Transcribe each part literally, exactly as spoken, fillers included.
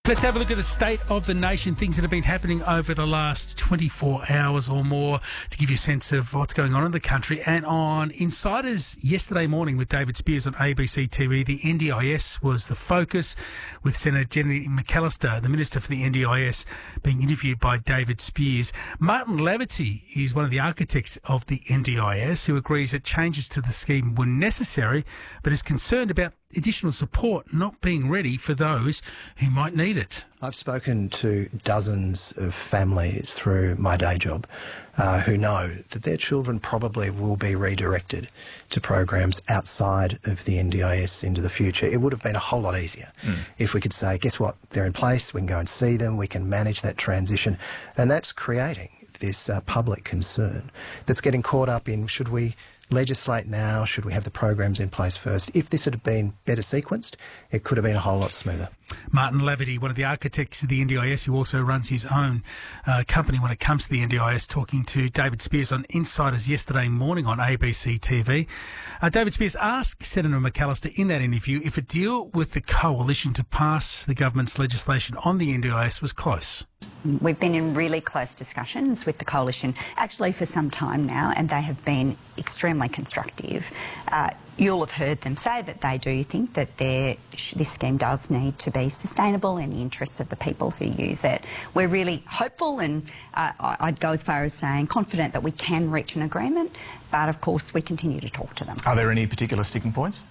Let's have a look at the state of the nation, things that have been happening over the last twenty-four hours or more to give you a sense of what's going on in the country. And on Insiders yesterday morning with David Speers on A B C T V, the N D I S was the focus, with Senator Jenny McAllister, the Minister for the N D I S, being interviewed by David Speers. Martin Laverty is one of the architects of the N D I S, who agrees that changes to the scheme were necessary, but is concerned about additional support not being ready for those who might need it. I've spoken to dozens of families through my day job uh, who know that their children probably will be redirected to programs outside of the N D I S into the future. It would have been a whole lot easier mm. if we could say, guess what, they're in place, we can go and see them, we can manage that transition, and that's creating this uh, public concern that's getting caught up in, should we legislate now? Should we have the programs in place first? If this had been better sequenced, it could have been a whole lot smoother. Martin Laverty, one of the architects of the N D I S, who also runs his own uh, company when it comes to the N D I S, talking to David Speers on Insiders yesterday morning on A B C T V. Uh, David Speers asked Senator McAllister in that interview if a deal with the coalition to pass the government's legislation on the N D I S was close. We've been in really close discussions with the coalition, actually for some time now, and they have been extremely constructive. Uh, you'll have heard them say that they do think that this scheme does need to be sustainable in the interests of the people who use it. We're really hopeful, and uh, I'd go as far as saying confident that we can reach an agreement, but of course we continue to talk to them. Are there any particular sticking points?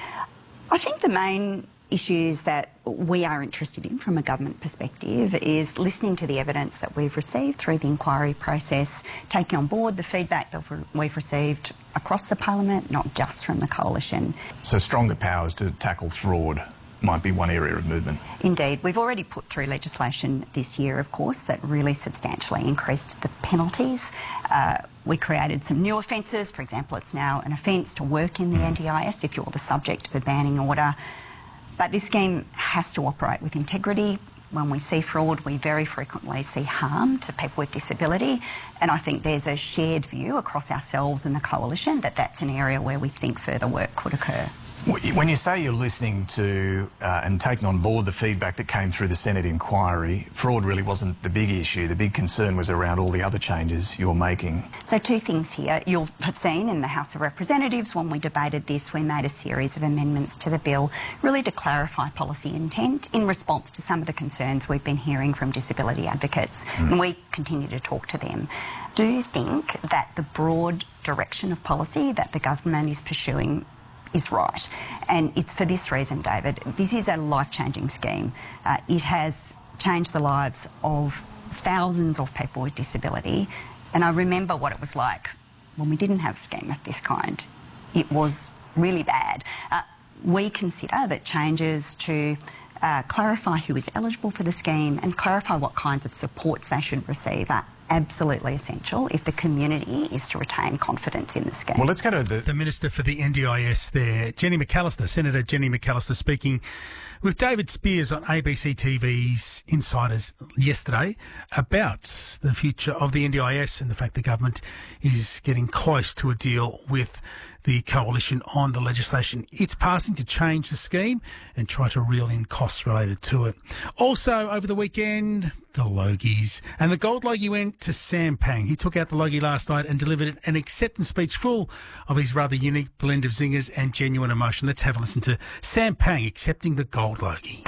I think the main issues that we are interested in from a government perspective is listening to the evidence that we've received through the inquiry process, taking on board the feedback that we've received across the parliament, not just from the coalition. So stronger powers to tackle fraud might be one area of movement. Indeed. We've already put through legislation this year, of course, that really substantially increased the penalties. Uh, we created some new offences. For example, it's now an offence to work in the N D I S if you're the subject of a banning order. But this scheme has to operate with integrity. When we see fraud, we very frequently see harm to people with disability, and I think there's a shared view across ourselves and the coalition that that's an area where we think further work could occur. When you say you're listening to uh, and taking on board the feedback that came through the Senate inquiry, fraud really wasn't the big issue. The big concern was around all the other changes you're making. So two things here. You'll have seen in the House of Representatives when we debated this, we made a series of amendments to the bill really to clarify policy intent in response to some of the concerns we've been hearing from disability advocates, mm. and we continue to talk to them. Do you think that the broad direction of policy that the government is pursuing is right? And it's for this reason, David. This is a life-changing scheme. Uh, it has changed the lives of thousands of people with disability, and I remember what it was like when we didn't have a scheme of this kind. It was really bad. Uh, we consider that changes to uh, clarify who is eligible for the scheme and clarify what kinds of supports they should receive are absolutely essential if the community is to retain confidence in the scheme. Well, let's go to the... The Minister for the N D I S there, Jenny McAllister, Senator Jenny McAllister, speaking with David Speers on A B C T V's Insiders yesterday about the future of the N D I S and the fact the government is getting close to a deal with the coalition on the legislation it's passing to change the scheme and try to reel in costs related to it. Also, over the weekend, the Logies. And the Gold Logie went to Sam Pang. He took out the Logie last night and delivered an acceptance speech full of his rather unique blend of zingers and genuine emotion. Let's have a listen to Sam Pang accepting the Gold Logie.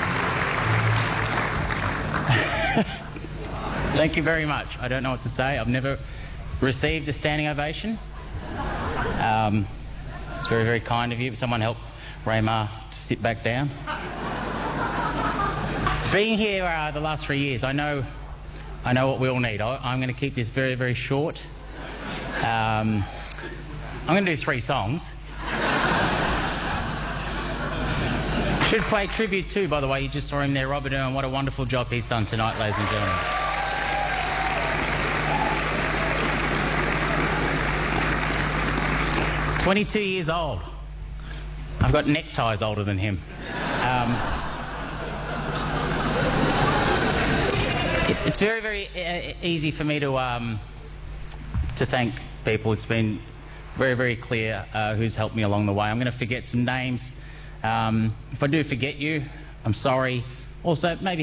Thank you very much. I don't know what to say. I've never received a standing ovation. Um, it's very, very kind of you. Someone help Raymar to sit back down. Being here uh, the last three years, I know, I know what we all need. I, I'm going to keep this very, very short. Um, I'm going to do three songs. Should play tribute too, by the way. You just saw him there, Robert Erwin. What a wonderful job he's done tonight, ladies and gentlemen. twenty-two years old. I've got neckties older than him. Um, it, it's very, very uh, easy for me to um, to thank people. It's been very, very clear uh, who's helped me along the way. I'm going to forget some names. Um, if I do forget you, I'm sorry. Also, maybe